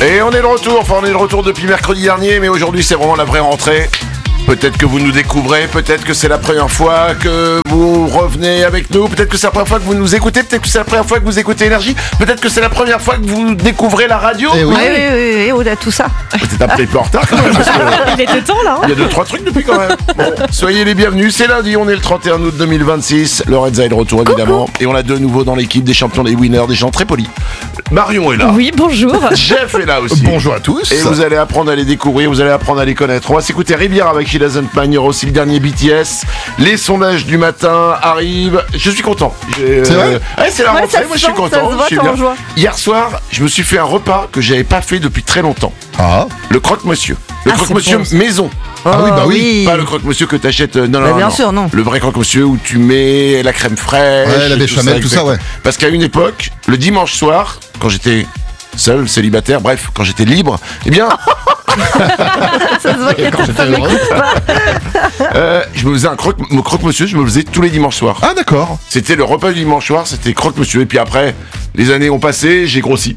Et on est de retour depuis mercredi dernier, mais aujourd'hui c'est vraiment la vraie rentrée. Peut-être que vous nous découvrez, peut-être que c'est la première fois que vous revenez avec nous, peut-être que c'est la première fois que vous nous écoutez, peut-être que c'est la première fois que vous écoutez Énergie, peut-être que c'est la première fois que vous découvrez la radio. Oui, on a tout ça. Peut-être un petit peu en retard quand même. Parce que Il était temps là. il y a 2-3 trucs depuis quand même. Bon, soyez les bienvenus, c'est lundi, on est le 31 août 2026. Lorenza est de retour évidemment. Et on a de nouveau dans l'équipe des champions, des winners, des gens très polis. Marion est là. Oui, bonjour. Jeff est là aussi. Bonjour à tous. Et vous allez apprendre à les découvrir, vous allez apprendre à les connaître. On va s'écouter Rivière avec She Doesn't Mind. Il y aura aussi le dernier BTS. Les sondages du matin arrivent. Je suis content. C'est vrai c'est la Ouais, rentrée, ça moi se je suis sent, content. ça se voit, je suis t'es en bien. joie. Hier soir, je me suis fait un repas que j'avais pas fait depuis très longtemps. Ah, Le croque-monsieur. Le Ah, croque-monsieur c'est bon, maison. oui, bah oui. Pas le croque-monsieur que t'achètes. Non, Bah, non, bien non. sûr, non. Le vrai croque-monsieur où tu mets la crème fraîche. Ouais, la et béchamel, tout ça, exact. ouais. Parce qu'à une époque, le dimanche soir, quand j'étais seul, célibataire, bref, quand j'étais libre, eh bien, Ça se voit qu'il y a Quand ta j'étais femme heureux. écoute pas. je me faisais un croque-monsieur, je me le faisais tous les dimanches soirs. Ah d'accord. C'était le repas du dimanche soir, c'était croque-monsieur. Et puis après, les années ont passé, j'ai grossi.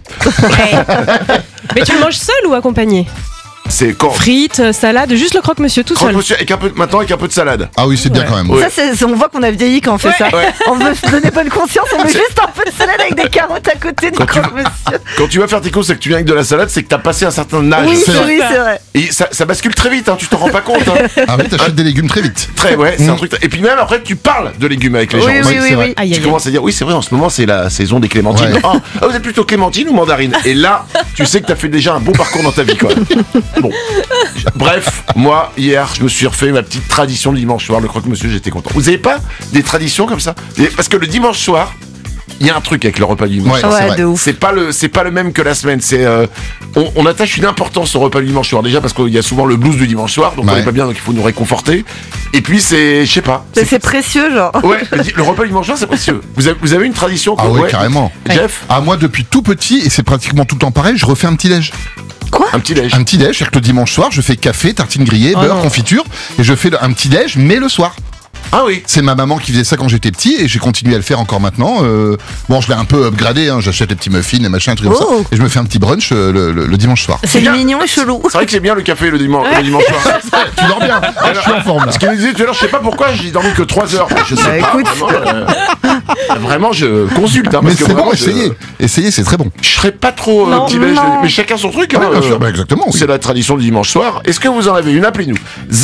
Mais tu le manges seul ou accompagné? C'est quand Frites, salade, juste le croque-monsieur tout seul. croque-monsieur avec un peu, maintenant avec un peu de salade. Ah oui, c'est bien Ouais. quand même. Ouais. Ça, on voit qu'on a vieilli quand on fait ça. Ouais. On veut se donner bonne conscience, on met juste un peu de salade avec des carottes à côté du Quand tu- croque-monsieur. Quand tu vas faire tes courses et que tu viens avec de la salade, c'est que t'as passé un certain âge. Oui, c'est vrai. oui, c'est vrai. Et ça bascule très vite, hein, tu t'en rends pas compte. Hein. Ah oui, t'achètes des légumes très vite. Très, ouais, c'est un truc. Et puis même après, tu parles de légumes avec les gens. Oui, Oui, oui, c'est oui, vrai. oui. Aïe, Tu aïe, aïe. commences à dire, oui, c'est vrai, en ce moment, c'est la saison des clémentines. Ouais. Ah, vous êtes plutôt clémentine ou mandarine? Et là, tu sais que t'as fait déjà un bon parcours dans ta vie, quoi. Bon. Bref, moi, hier, je me suis refait ma petite tradition du dimanche soir, le croque-monsieur, j'étais content. Vous avez pas des traditions comme ça? Parce que le dimanche soir, il y a un truc avec le repas du dimanche Ouais, soir. c'est Ouais, vrai. de ouf. C'est pas le même que la semaine. On attache une importance au repas du dimanche soir. Déjà parce qu'il y a souvent le blues du dimanche soir, donc on Ouais. est pas bien, donc il faut nous réconforter. Et puis je sais pas. C'est précieux, genre. Ouais, le repas du dimanche soir, c'est précieux. Vous avez une tradition Ah que- oui, ouais. carrément. Jeff, Ah moi depuis tout petit, et c'est pratiquement tout le temps pareil, je refais un petit déj. un petit déj. Un petit déj, c'est-à-dire que le dimanche soir, je fais café, tartine grillée, Oh beurre, non. confiture, et je fais un petit déj, mais le soir. Ah oui. C'est ma maman qui faisait ça quand j'étais petit, et j'ai continué à le faire encore maintenant. Bon, je l'ai un peu upgradé, hein, j'achète des petits muffins, des machins, un truc comme Oh. ça, et je me fais un petit brunch le dimanche soir. C'est bien. mignon et chelou. C'est vrai que c'est bien le café le dimanche soir. Tu dors bien. Ah, je suis en forme là. Ce qu'il me disait tout à l'heure, je sais pas pourquoi, j'ai dormi que 3 heures. Je sais Bah, pas, écoute. vraiment, je consulte. Hein, Mais parce que c'est vraiment, bon, essayez, c'est très bon. Je serais pas trop Non, petit déj, non. mais chacun son truc. Hein, Ouais, bien sûr, bah, exactement, oui. C'est la tradition du dimanche soir. Est-ce que vous en avez une? Appelez-nous.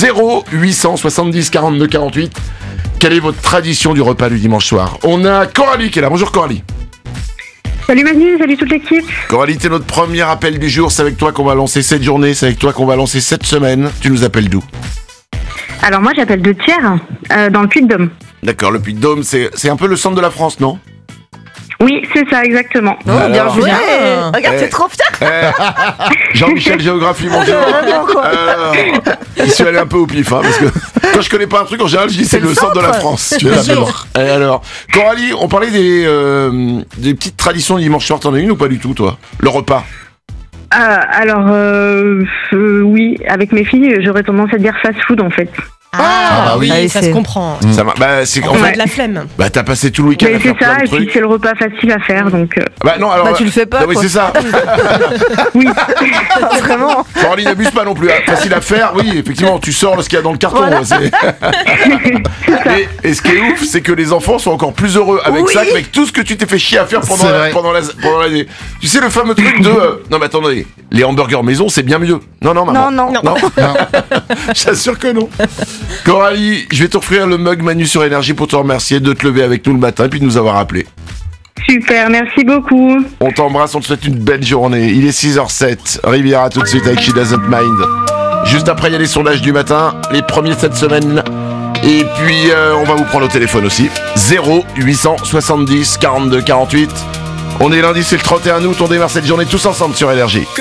0870 42 48. Quelle est votre tradition du repas du dimanche soir? On a Coralie qui est là. Bonjour Coralie. Salut Manu, salut toute l'équipe. Coralie, t'es notre premier appel du jour. C'est avec toi qu'on va lancer cette journée. C'est avec toi qu'on va lancer cette semaine. Tu nous appelles d'où? Alors moi j'appelle de Thiers, dans le Puy-de-Dôme. D'accord, le Puy-de-Dôme, c'est un peu le centre de la France, non? Oui, c'est ça exactement. Oh, bien Alors. joué. Bien. Regarde, t'es trop fier. Jean-Michel Géographie, bonjour. Vraiment, quoi. Alors, je suis allé un peu au pif, hein, parce que quand je connais pas un truc, en général, je dis c'est le centre de la France. Tu vois, Bien bon. sûr. Et alors, Coralie, on parlait des petites traditions du dimanche soir. T'en as une ou pas du tout, toi? Le repas. Oui, avec mes filles, j'aurais tendance à dire fast-food en fait. Ah, bah oui. oui, Allez, ça c'est- se comprend. Ça va. Bah, c'est en On a fait. de la flemme. Bah, t'as passé tout le week-end Mais à faire c'est ça, plein de et puis trucs. c'est le repas facile à faire, donc Bah non, alors. Bah, tu le fais pas, Ah oui, quoi. c'est ça. oui. Vraiment. Coralie, n'abuse pas non plus. Hein. Facile à faire, oui, effectivement, tu sors ce qu'il y a dans le carton. Voilà. Ouais, et ce qui est ouf, c'est que les enfants sont encore plus heureux avec Oui. ça qu'avec tout ce que tu t'es fait chier à faire C'est vrai. pendant l'année. Tu sais, le fameux truc de. Non, mais attendez, les hamburgers maison, c'est bien mieux. Non, maman. Non. Non, j'assure que non. Coralie, je vais t'offrir le mug Manu sur Énergie pour te remercier de te lever avec nous le matin et puis de nous avoir appelés. Super, merci beaucoup. On t'embrasse, on te souhaite une belle journée. Il est 6h07. Riviera tout de suite avec She Doesn't Mind. Juste après, il y a les sondages du matin, les premiers cette semaine. Et puis, on va vous prendre au téléphone aussi. 0870 42 48. On est lundi, c'est le 31 août. On démarre cette journée tous ensemble sur Énergie.